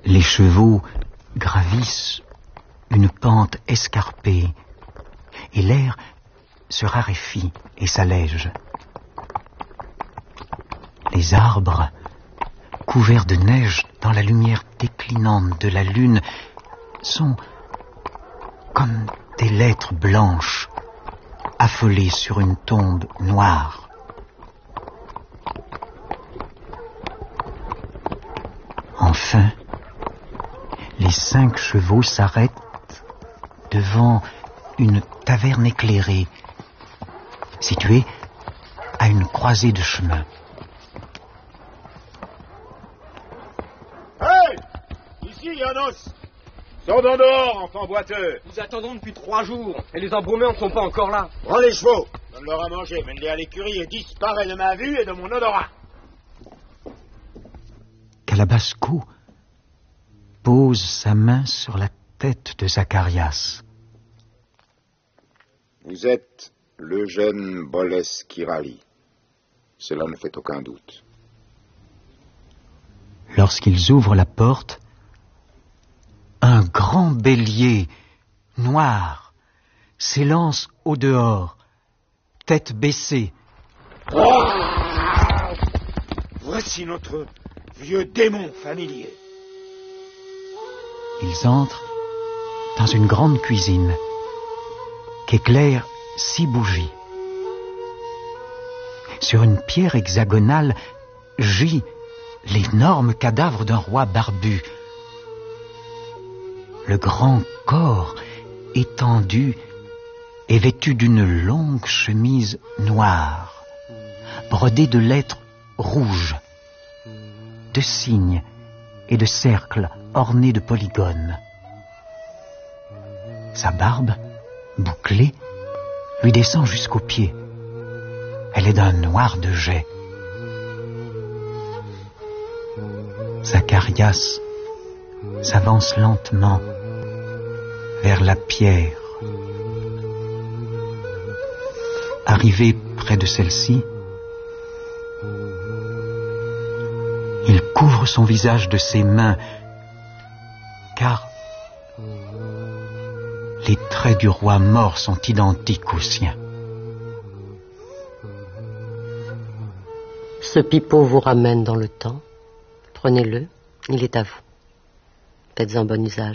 Les chevaux gravissent une pente escarpée et l'air se raréfie et s'allège. Les arbres, couverts de neige dans la lumière déclinante de la lune, sont comme des lettres blanches affolées sur une tombe noire. Enfin, les 5 chevaux s'arrêtent devant une taverne éclairée, située à une croisée de chemin. Hey! Ici, Yanos! Sortons dehors, enfants boiteux! Nous attendons depuis 3 jours, et les embaumés ne sont pas encore là. Prends les chevaux, donne-leur à manger, mène-les à l'écurie et disparais de ma vue et de mon odorat. Kalabaskou pose sa main sur la tête de Zacharias. Vous êtes le jeune Boles Kirali. Cela ne fait aucun doute. Lorsqu'ils ouvrent la porte, un grand bélier noir s'élance au dehors, tête baissée. Voici notre vieux démon familier. Ils entrent dans une grande cuisine qu'éclairent 6 bougies. Sur une pierre hexagonale gît l'énorme cadavre d'un roi barbu. Le grand corps étendu est vêtu d'une longue chemise noire, brodée de lettres rouges, de signes et de cercles ornés de polygones. Sa barbe, bouclée, lui descend jusqu'aux pieds. Elle est d'un noir de jais. Zacharias s'avance lentement vers la pierre. Arrivé près de celle-ci, il couvre son visage de ses mains, car les traits du roi mort sont identiques aux siens. Ce pipeau vous ramène dans le temps. Prenez-le, il est à vous. Faites un bon usage.